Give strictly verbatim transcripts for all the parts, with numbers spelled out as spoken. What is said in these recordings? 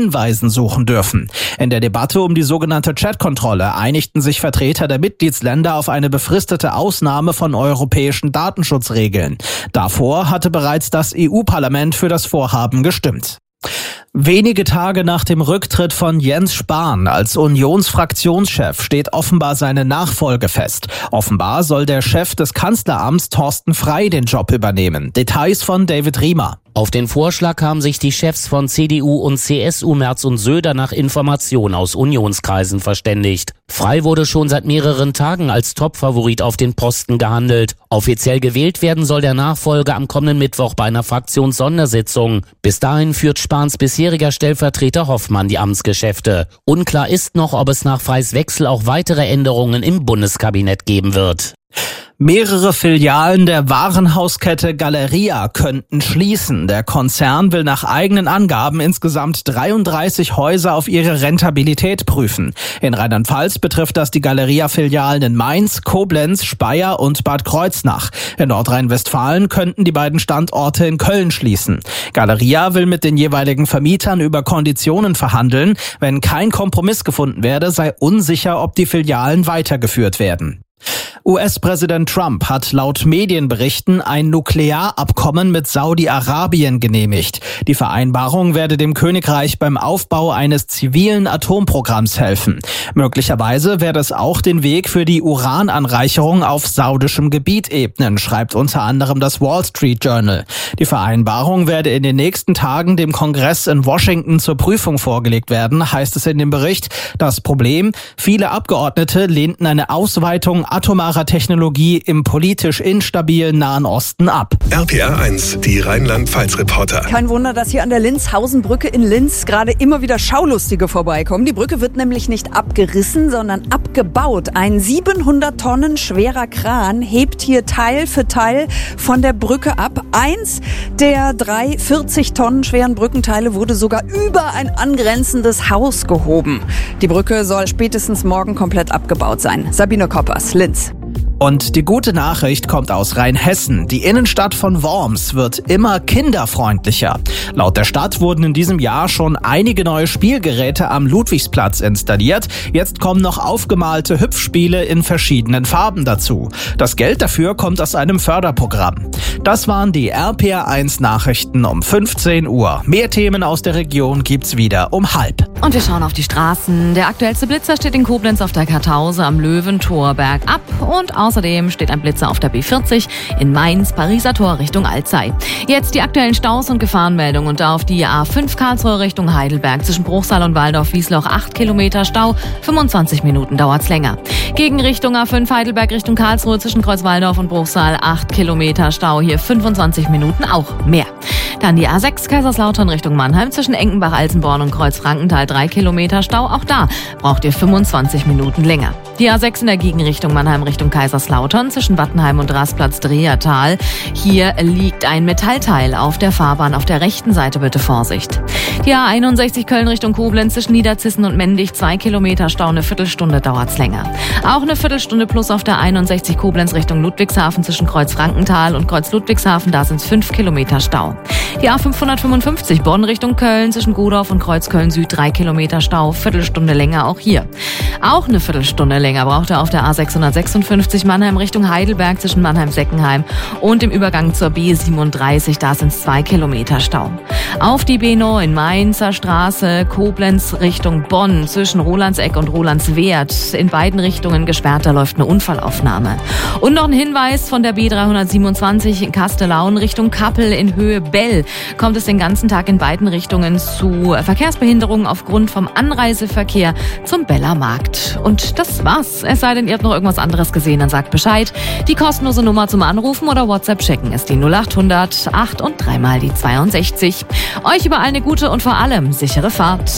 Hinweisen suchen dürfen. In der Debatte um die sogenannte Chatkontrolle einigten sich Vertreter der Mitgliedsländer auf eine befristete Ausnahme von europäischen Datenschutzregeln. Davor hatte bereits das E U-Parlament für das Vorhaben gestimmt. Wenige Tage nach dem Rücktritt von Jens Spahn als Unionsfraktionschef steht offenbar seine Nachfolge fest. Offenbar soll der Chef des Kanzleramts Thorsten Frey den Job übernehmen. Details von David Riemer. Auf den Vorschlag haben sich die Chefs von C D U und C S U Merz und Söder nach Informationen aus Unionskreisen verständigt. Frey wurde schon seit mehreren Tagen als Topfavorit auf den Posten gehandelt. Offiziell gewählt werden soll der Nachfolger am kommenden Mittwoch bei einer Fraktionssondersitzung. Bis dahin führt Spahns bisheriger Stellvertreter Hoffmann die Amtsgeschäfte. Unklar ist noch, ob es nach Freys Wechsel auch weitere Änderungen im Bundeskabinett geben wird. Mehrere Filialen der Warenhauskette Galeria könnten schließen. Der Konzern will nach eigenen Angaben insgesamt dreiunddreißig Häuser auf ihre Rentabilität prüfen. In Rheinland-Pfalz betrifft das die Galeria-Filialen in Mainz, Koblenz, Speyer und Bad Kreuznach. In Nordrhein-Westfalen könnten die beiden Standorte in Köln schließen. Galeria will mit den jeweiligen Vermietern über Konditionen verhandeln. Wenn kein Kompromiss gefunden werde, sei unsicher, ob die Filialen weitergeführt werden. U S-Präsident Trump hat laut Medienberichten ein Nuklearabkommen mit Saudi-Arabien genehmigt. Die Vereinbarung werde dem Königreich beim Aufbau eines zivilen Atomprogramms helfen. Möglicherweise werde es auch den Weg für die Urananreicherung auf saudischem Gebiet ebnen, schreibt unter anderem das Wall Street Journal. Die Vereinbarung werde in den nächsten Tagen dem Kongress in Washington zur Prüfung vorgelegt werden, heißt es in dem Bericht. Das Problem: Viele Abgeordnete lehnten eine Ausweitung atomarer Technologie im politisch instabilen Nahen Osten ab. R P R eins, die Rheinland-Pfalz-Reporter. Kein Wunder, dass hier an der Linz-Hausen-Brücke in Linz gerade immer wieder Schaulustige vorbeikommen. Die Brücke wird nämlich nicht abgerissen, sondern abgebaut. Ein siebenhundert Tonnen schwerer Kran hebt hier Teil für Teil von der Brücke ab. Eins der drei vierzig Tonnen schweren Brückenteile wurde sogar über ein angrenzendes Haus gehoben. Die Brücke soll spätestens morgen komplett abgebaut sein. Sabine Koppers, Linz. Und die gute Nachricht kommt aus Rheinhessen. Die Innenstadt von Worms wird immer kinderfreundlicher. Laut der Stadt wurden in diesem Jahr schon einige neue Spielgeräte am Ludwigsplatz installiert. Jetzt kommen noch aufgemalte Hüpfspiele in verschiedenen Farben dazu. Das Geld dafür kommt aus einem Förderprogramm. Das waren die R P R eins Nachrichten um fünfzehn Uhr. Mehr Themen aus der Region gibt's wieder um halb. Und wir schauen auf die Straßen. Der aktuellste Blitzer steht in Koblenz auf der Kartause am Löwentor bergab und außerdem steht ein Blitzer auf der B vierzig in Mainz, Pariser Tor Richtung Alzey. Jetzt die aktuellen Staus und Gefahrenmeldungen und auf die A fünf Karlsruhe Richtung Heidelberg zwischen Bruchsal und Waldorf-Wiesloch acht Kilometer Stau, fünfundzwanzig Minuten dauert's länger. Gegen Richtung A fünf Heidelberg Richtung Karlsruhe zwischen Kreuzwaldorf und Bruchsal acht Kilometer Stau, hier fünfundzwanzig Minuten auch mehr. Dann die A sechs Kaiserslautern Richtung Mannheim zwischen Enkenbach-Alsenborn und Kreuz-Frankenthal drei Kilometer Stau, auch da braucht ihr fünfundzwanzig Minuten länger. Die A sechs in der Gegenrichtung Mannheim Richtung Kaiserslautern zwischen Wattenheim und Rastplatz-Drehertal. Hier liegt ein Metallteil auf der Fahrbahn. Auf der rechten Seite bitte Vorsicht. Die A einundsechzig Köln Richtung Koblenz zwischen Niederzissen und Mendig zwei Kilometer Stau, eine Viertelstunde dauert's länger. Auch eine Viertelstunde plus auf der einundsechzig Koblenz Richtung Ludwigshafen zwischen Kreuz-Frankenthal und Kreuz-Ludwigshafen, da sind's fünf Kilometer Stau. Die A fünfhundertfünfundfünfzig Bonn Richtung Köln zwischen Godorf und Kreuzköln Süd drei Kilometer Stau, Viertelstunde länger auch hier. Auch eine Viertelstunde länger braucht er auf der A sechshundertsechsundfünfzig Mannheim Richtung Heidelberg zwischen Mannheim-Seckenheim und im Übergang zur B siebenunddreißig, da sind es zwei Kilometer Stau. Auf die B neun Mainzer Straße, Koblenz Richtung Bonn zwischen Rolandseck und Rolandswerth. In beiden Richtungen gesperrt, da läuft eine Unfallaufnahme. Und noch ein Hinweis von der B dreihundertsiebenundzwanzig in Kastellaun Richtung Kappel in Höhe Bell. Kommt es den ganzen Tag in beiden Richtungen zu Verkehrsbehinderungen aufgrund vom Anreiseverkehr zum Beller Markt. Und das war's. Es sei denn, ihr habt noch irgendwas anderes gesehen, dann sagt Bescheid. Die kostenlose Nummer zum Anrufen oder WhatsApp checken ist die null achthundert acht und dreimal die zweiundsechzig. Euch überall eine gute und vor allem sichere Fahrt.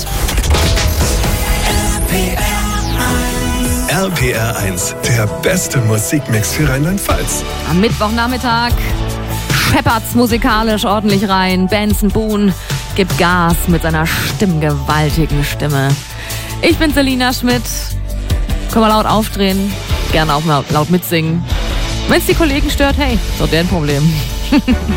R P R eins, der beste Musikmix für Rheinland-Pfalz. Am Mittwochnachmittag scheppert's musikalisch ordentlich rein. Benson Boone gibt Gas mit seiner stimmgewaltigen Stimme. Ich bin Selina Schmidt. Können wir laut aufdrehen, gerne auch mal laut mitsingen. Wenn es die Kollegen stört, hey, ist doch deren Problem.